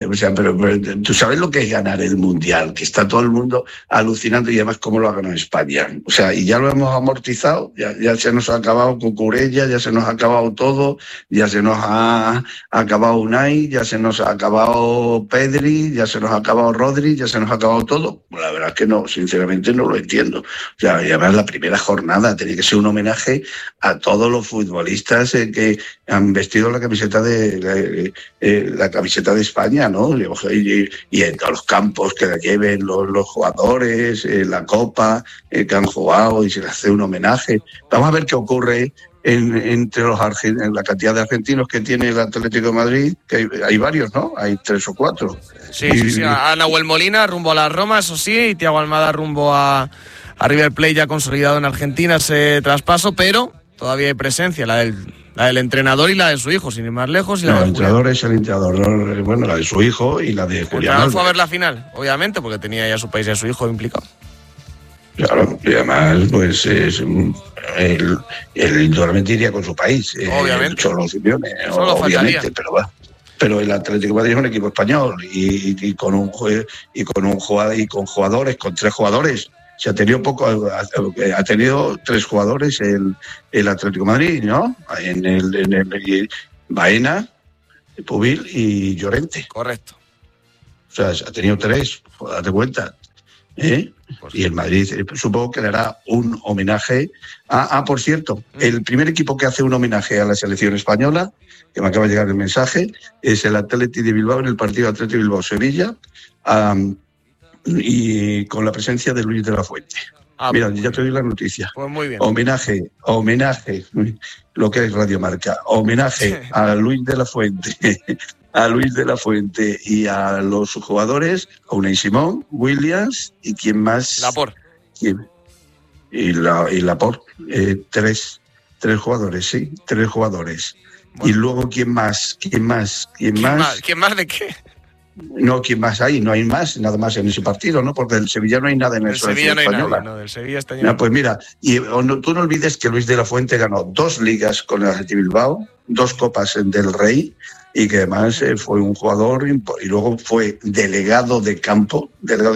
O sea, pero tú sabes lo que es ganar el Mundial, que está todo el mundo alucinando y además cómo lo ha ganado España. O sea, y ya lo hemos amortizado, ya se nos ha acabado Cucurella, ya se nos ha acabado todo, ya se nos ha acabado Unai, ya se nos ha acabado Pedri, ya se nos ha acabado Rodri, ya se nos ha acabado todo. Pues la verdad es que no, sinceramente no lo entiendo. O sea, y además la primera jornada tenía que ser un homenaje a todos los futbolistas que han vestido la camiseta de España, ¿no? Y en todos los campos que la lleven los jugadores, la Copa que han jugado, y se les hace un homenaje. Vamos a ver qué ocurre entre en la cantidad de argentinos que tiene el Atlético de Madrid, que hay varios, ¿no? Hay 3 o 4. Sí. A Nahuel Molina rumbo a la Roma, eso sí, y Thiago Almada rumbo a River Plate, ya consolidado en Argentina ese traspaso, pero todavía hay presencia, la del entrenador y la de su hijo, sin ir más lejos. El entrenador es el entrenador, bueno, la de su hijo y la de Julián. El fue a ver la final, obviamente, porque tenía ya a su país y a su hijo implicado. Claro, y además, pues él indudablemente iría con su país. Obviamente. Cholo Simeone, obviamente, pero va. Pero el Atlético de Madrid es un equipo español y con jugadores, con 3 jugadores. Se ha tenido ha tenido 3 jugadores el Atlético de Madrid, ¿no? En el Baena, Pubil y Llorente. Correcto. O sea, ha tenido 3, date cuenta. Pues y el Madrid supongo que le hará un homenaje. Por cierto, el primer equipo que hace un homenaje a la selección española, que me acaba de llegar el mensaje, es el Athletic de Bilbao en el partido Athletic Bilbao-Sevilla, y con la presencia de Luis de la Fuente. Mira, ya te doy la noticia. Pues muy bien. Homenaje, lo que es Radio Marca, homenaje a Luis de la Fuente. A Luis de la Fuente y a los jugadores, a Unai Simón, Williams y quién más. Laporte. Y Laporte. 3 jugadores, sí, 3 jugadores. Bueno. Y luego ¿quién más de qué? No, ¿quién más hay? No hay más, nada más en ese partido, ¿no? Porque del Sevilla no hay nada en el Sevilla no hay española. Nadie, no, del Sevilla está lleno. Pues mira, tú no olvides que Luis de la Fuente ganó 2 ligas con el Athletic Bilbao, 2 copas del Rey, y que además fue un jugador y luego fue delegado de campo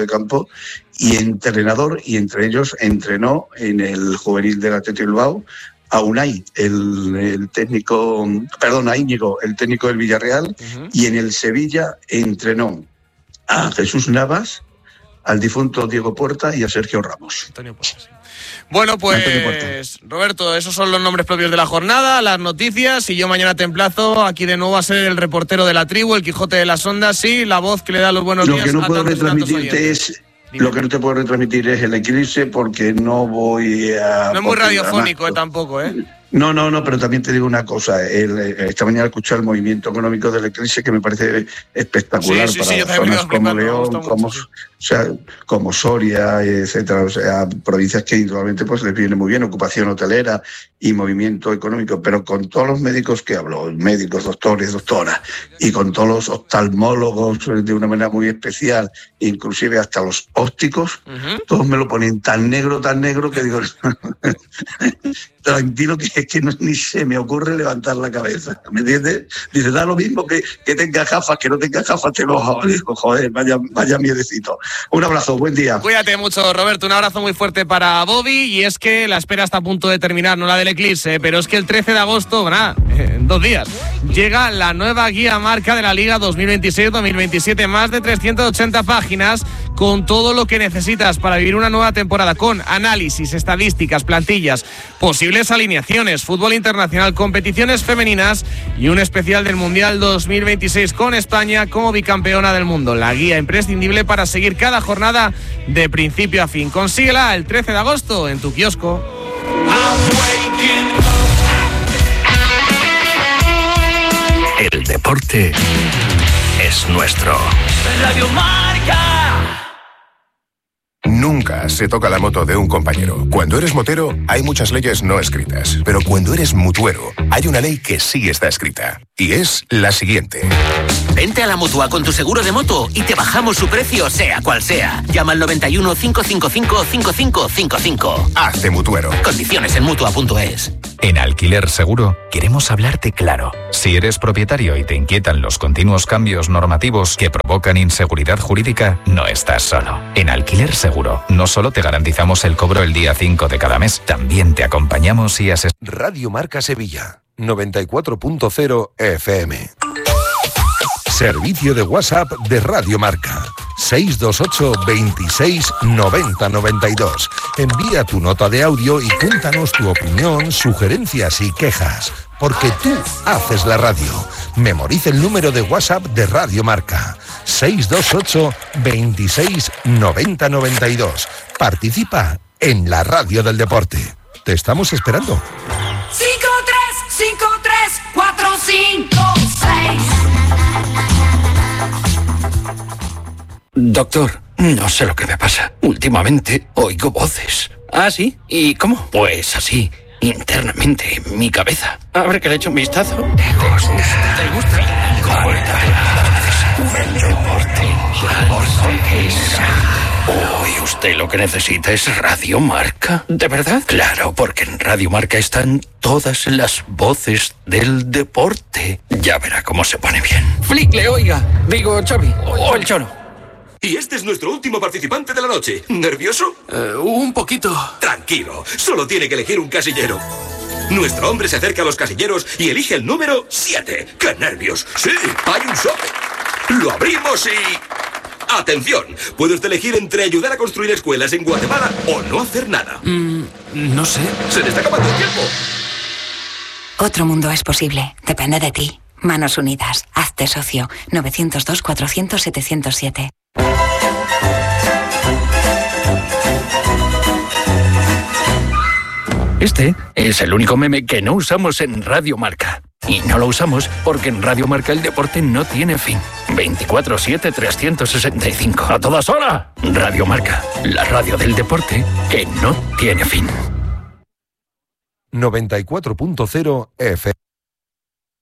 y entrenador, y entre ellos entrenó en el juvenil del Athletic Bilbao a Unai, el técnico, a Íñigo, el técnico del Villarreal, y en el Sevilla entrenó a Jesús Navas, al difunto Diego Puerta y a Sergio Ramos. Antonio Puerta, sí. Bueno, pues Roberto, esos son los nombres propios de la jornada, las noticias, y yo mañana te emplazo aquí de nuevo a ser el reportero de la tribu, el Quijote de las Ondas, y la voz que le da los buenos días a tantos. Lo que no te puedo retransmitir es el eclipse, porque no voy a... No es muy radiofónico, tampoco, No, pero también te digo una cosa. Esta mañana escuché el movimiento económico del eclipse, que me parece espectacular para zonas como León, como Soria, etcétera. O sea, provincias que indudablemente pues les viene muy bien, ocupación hotelera y movimiento económico, pero con todos los médicos que hablo, médicos, doctores, doctoras, y con todos los oftalmólogos de una manera muy especial, inclusive hasta los ópticos, todos me lo ponen tan negro que digo... Tranquilo, que es que ni se me ocurre levantar la cabeza, ¿me entiendes? Dice, da lo mismo que tenga gafas, que no tenga gafas, te lo digo, joder, vaya miedecito. Un abrazo, buen día. Cuídate mucho, Roberto, un abrazo muy fuerte para Bobby, y es que la espera está a punto de terminar, no la del eclipse, pero es que el 13 de agosto, en 2 días, llega la nueva guía marca de la Liga 2026-2027, más de 380 páginas, con todo lo que necesitas para vivir una nueva temporada, con análisis, estadísticas, plantillas, posibles alineaciones, fútbol internacional, competiciones femeninas y un especial del Mundial 2026 con España como bicampeona del mundo. La guía imprescindible para seguir cada jornada de principio a fin. Consíguela el 13 de agosto en tu kiosco. El deporte es nuestro. Radio Marca. Nunca se toca la moto de un compañero. Cuando eres motero, hay muchas leyes no escritas. Pero cuando eres mutuero, hay una ley que sí está escrita. Y es la siguiente. Vente a la Mutua con tu seguro de moto y te bajamos su precio, sea cual sea. Llama al 91 555 5555. Hazte mutuero. Condiciones en Mutua.es. En Alquiler Seguro queremos hablarte claro. Si eres propietario y te inquietan los continuos cambios normativos que provocan inseguridad jurídica, no estás solo. En Alquiler Seguro no solo te garantizamos el cobro el día 5 de cada mes, también te acompañamos y asesoramos. Radio Marca Sevilla, 94.0 FM. Servicio de WhatsApp de Radio Marca. 628 26 90 92. Envía tu nota de audio y cuéntanos tu opinión, sugerencias y quejas. Porque tú haces la radio. Memoriza el número de WhatsApp de Radio Marca. 628 26 90 92. Participa en la radio del deporte. Te estamos esperando. 5-3-5-3-4-5-6. Doctor, no sé lo que me pasa. Últimamente oigo voces. ¿Ah, sí? ¿Y cómo? Pues así, internamente en mi cabeza. A ver que le echo un vistazo. ¿Te gusta? El deporte. Hoy usted lo que necesita es Radio Marca. ¿De verdad? Claro, porque en Radio Marca están todas las voces del deporte. Ya verá cómo se pone bien. Flick, le oiga. Digo, Xavi. O el Cholo. Y este es nuestro último participante de la noche. ¿Nervioso? Un poquito. Tranquilo, solo tiene que elegir un casillero. Nuestro hombre se acerca a los casilleros y elige el número 7. ¡Qué nervios! ¡Sí, hay un sobre! Lo abrimos y... ¡Atención! Puede usted elegir entre ayudar a construir escuelas en Guatemala o no hacer nada. No sé. ¡Se le está acabando el tiempo! Otro mundo es posible. Depende de ti. Manos Unidas. Hazte socio. 902-400-707. Este es el único meme que no usamos en Radio Marca. Y no lo usamos porque en Radio Marca el deporte no tiene fin. 24/7-365. ¡A todas horas! Radio Marca, la radio del deporte que no tiene fin. 94.0 FM.